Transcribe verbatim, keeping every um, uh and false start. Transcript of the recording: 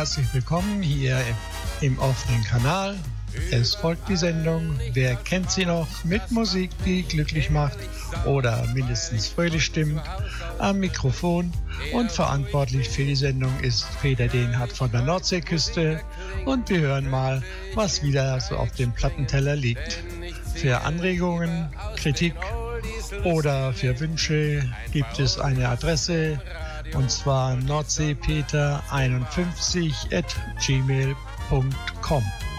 herzlich willkommen hier im, im offenen Kanal. Es folgt die Sendung Wer kennt sie noch? Mit Musik, die glücklich macht oder mindestens fröhlich stimmt. Am Mikrofon und verantwortlich für die Sendung ist Peter Dehnhardt von der Nordseeküste. Und wir hören mal, was wieder so auf dem Plattenteller liegt. Für Anregungen, Kritik oder für Wünsche gibt es eine Adresse, und zwar nordseepeter einundfünfzig at gmail punkt com.